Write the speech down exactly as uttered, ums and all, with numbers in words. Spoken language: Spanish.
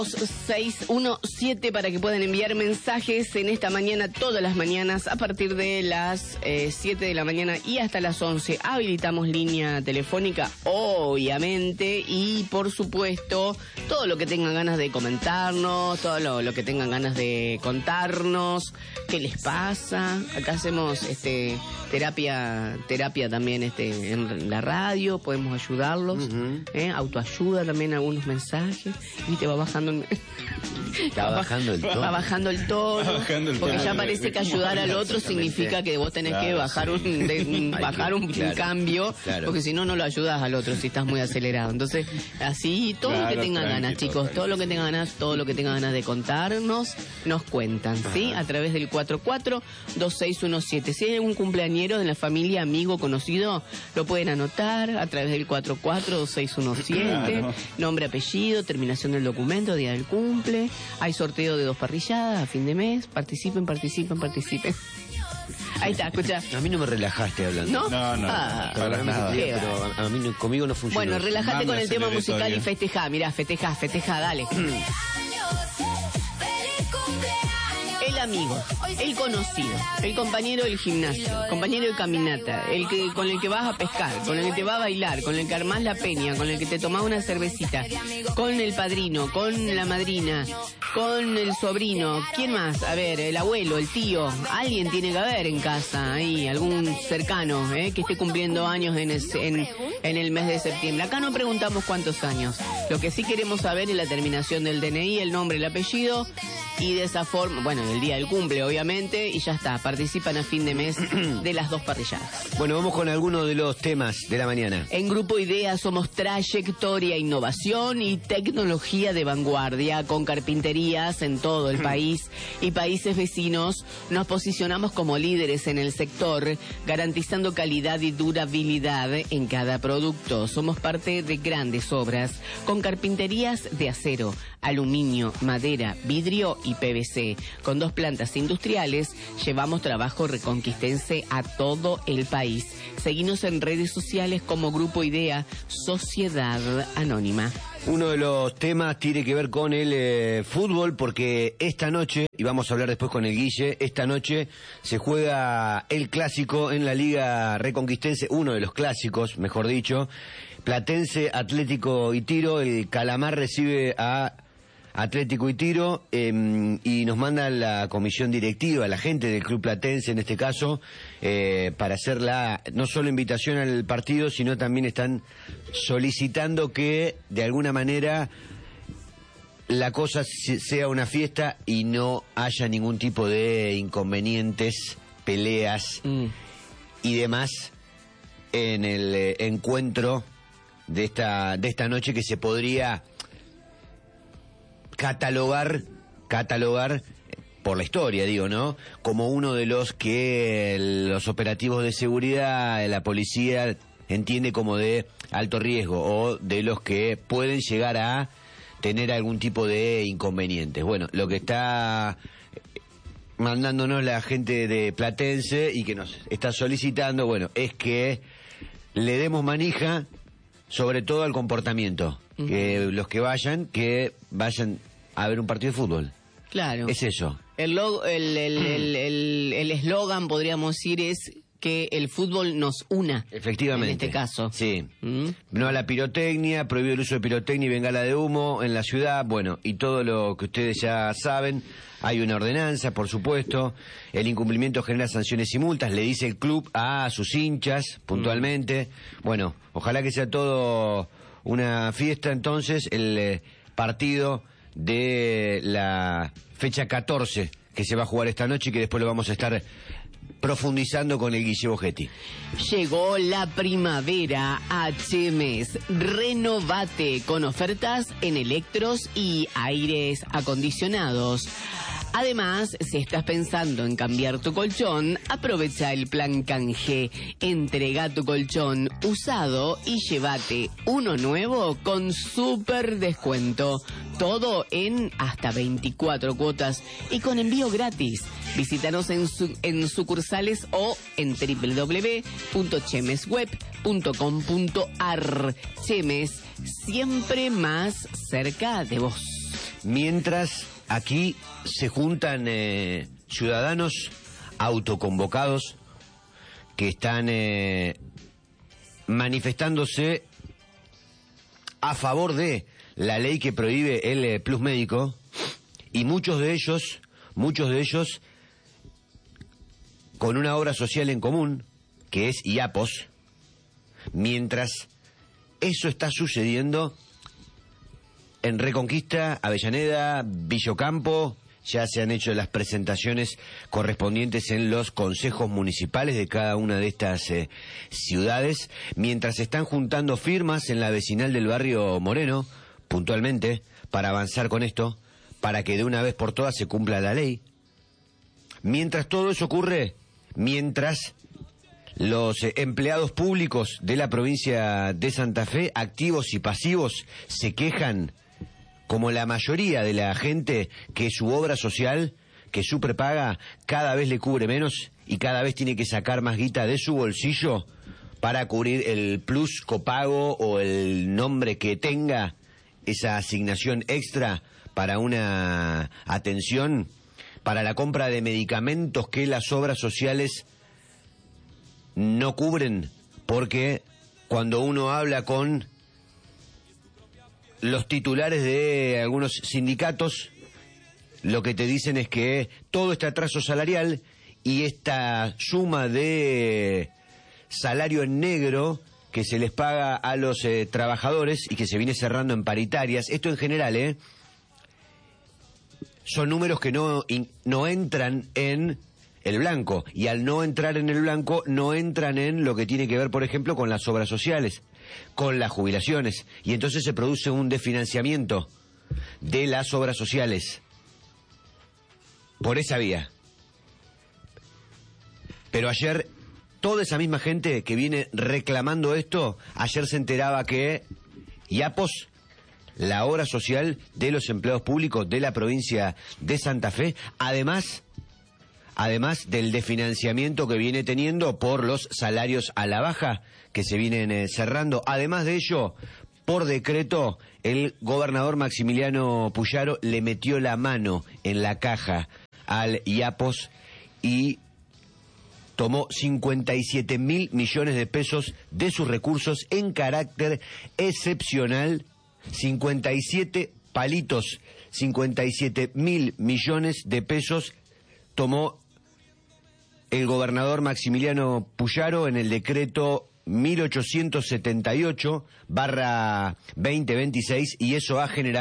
seis uno siete para que puedan enviar mensajes en esta mañana, todas las mañanas, a partir de las eh, siete de la mañana y hasta las once. Habilitamos línea telefónica, obviamente, y por supuesto, todo lo que tengan ganas de comentarnos, todo lo, lo que tengan ganas de contarnos, qué les pasa. Acá hacemos este terapia, terapia también este en la radio, podemos ayudarlos, uh-huh. eh, autoayuda también, algunos mensajes, y te va bajando. Está bajando el tono. Va bajando el tono. Bajando el porque tono. ya parece que ayudar al otro significa que vos tenés claro, que bajar sí. un, de, bajar un, claro, un cambio, claro. porque si no, no lo ayudas al otro si estás muy acelerado. Entonces, así, todo claro, lo que tengan ganas, chicos, todo, todo lo que tengan ganas, todo lo que tengan ganas de contarnos, nos cuentan, ¿sí? A través del cuatro cuatro dos seis uno siete. Si hay algún cumpleañero de la familia, amigo, conocido, lo pueden anotar a través del cuatro cuatro dos seis uno siete. Claro. Nombre, apellido, terminación del documento, día del cumple. Hay sorteo de dos parrilladas a fin de mes. Participen, participen, participen. Ahí está, escucha. A mí no me relajaste hablando. ¿No? No, no, ah, no, para nada. Pero a, a mí no, conmigo no funciona. Bueno, relájate Mami, con el tema musical bien. y festejá. Mirá, festejá, festejá, dale. El amigo, el conocido, el compañero del gimnasio, compañero de caminata, el que con el que vas a pescar, con el que te va a bailar, con el que armás la peña, con el que te tomás una cervecita, con el padrino, con la madrina, con el sobrino, ¿quién más? A ver, el abuelo, el tío, alguien tiene que haber en casa, ahí, algún cercano, ¿eh? que esté cumpliendo años en, es, en, en el mes de septiembre. Acá no preguntamos cuántos años, lo que sí queremos saber es la terminación del D N I, el nombre, el apellido, y de esa forma, bueno, el día del cumple, obviamente, y ya está, participan a fin de mes de las dos parrilladas. Bueno, vamos con algunos de los temas de la mañana. En Grupo Idea somos trayectoria, innovación y tecnología de vanguardia, con carpinterías en todo el país y países vecinos. Nos posicionamos como líderes en el sector, garantizando calidad y durabilidad en cada producto. Somos parte de grandes obras, con carpinterías de acero, aluminio, madera, vidrio y P V C. Con dos plantas industriales, llevamos trabajo reconquistense a todo el país. Seguinos en redes sociales como Grupo Idea, Sociedad Anónima. Uno de los temas tiene que ver con el eh, fútbol, porque esta noche, y vamos a hablar después con el Guille, esta noche se juega el clásico en la Liga Reconquistense, uno de los clásicos, mejor dicho, Platense, Atlético y Tiro. El Calamar recibe a Atlético y Tiro, eh, y nos manda la comisión directiva, la gente del Club Platense en este caso, eh, para hacer la, no solo invitación al partido, sino también están solicitando que de alguna manera la cosa sea una fiesta y no haya ningún tipo de inconvenientes, peleas mm. y demás en el eh, encuentro de esta, de esta noche, que se podría catalogar, catalogar por la historia, digo, ¿no? Como uno de los que los operativos de seguridad, la policía entiende como de alto riesgo, o de los que pueden llegar a tener algún tipo de inconvenientes. Bueno, lo que está mandándonos la gente de Platense y que nos está solicitando, bueno, es que le demos manija, sobre todo al comportamiento. Uh-huh. Que los que vayan, que vayan a ver un partido de fútbol. Claro. Es eso. El logo, el el el el el eslogan, podríamos decir, es que el fútbol nos una. Efectivamente. En este caso. Sí. ¿Mm? No a la pirotecnia, prohibido el uso de pirotecnia y bengala de humo en la ciudad. Bueno, y todo lo que ustedes ya saben. Hay una ordenanza, por supuesto. El incumplimiento genera sanciones y multas, le dice el club a sus hinchas puntualmente. Mm. Bueno, ojalá que sea todo una fiesta entonces, el eh, partido de la fecha catorce que se va a jugar esta noche y que después lo vamos a estar profundizando con el Guille Bogetti. Llegó la primavera a Chemes. Renovate con ofertas en electros y aires acondicionados. Además, si estás pensando en cambiar tu colchón, aprovecha el plan canje. Entrega tu colchón usado y llévate uno nuevo con súper descuento. Todo en hasta veinticuatro cuotas y con envío gratis. Visítanos en, su, en sucursales o en doble u doble u doble u punto chemesweb punto com punto ar. Chemes, siempre más cerca de vos. Mientras aquí se juntan eh, ciudadanos autoconvocados que están eh, manifestándose a favor de la ley que prohíbe el eh, plus médico, y muchos de ellos, muchos de ellos con una obra social en común, que es IAPOS. Mientras eso está sucediendo en Reconquista, Avellaneda, Villocampo, ya se han hecho las presentaciones correspondientes en los consejos municipales de cada una de estas eh, ciudades, mientras se están juntando firmas en la vecinal del barrio Moreno, puntualmente, para avanzar con esto, para que de una vez por todas se cumpla la ley. Mientras todo eso ocurre, mientras los eh, empleados públicos de la provincia de Santa Fe, activos y pasivos, se quejan, como la mayoría de la gente, que su obra social, que su prepaga, cada vez le cubre menos y cada vez tiene que sacar más guita de su bolsillo para cubrir el plus copago o el nombre que tenga esa asignación extra para una atención, para la compra de medicamentos que las obras sociales no cubren, porque cuando uno habla con los titulares de algunos sindicatos, lo que te dicen es que todo este atraso salarial y esta suma de salario en negro que se les paga a los eh, trabajadores y que se viene cerrando en paritarias, esto en general, ¿eh? son números que no, in, no entran en el blanco, y al no entrar en el blanco no entran en lo que tiene que ver, por ejemplo, con las obras sociales, con las jubilaciones, y entonces se produce un desfinanciamiento de las obras sociales por esa vía. Pero ayer, toda esa misma gente que viene reclamando esto, ayer se enteraba que IAPOS, la obra social de los empleados públicos de la provincia de Santa Fe, además, además del desfinanciamiento que viene teniendo por los salarios a la baja que se vienen eh, cerrando, además de ello, por decreto, el gobernador Maximiliano Puyaro le metió la mano en la caja al IAPOS y tomó cincuenta y siete mil millones de pesos de sus recursos en carácter excepcional, cincuenta y siete palitos, cincuenta y siete mil millones de pesos tomó el gobernador Maximiliano Puyaro en el decreto mil ochocientos setenta y ocho barra veinte veintiséis, y eso ha generado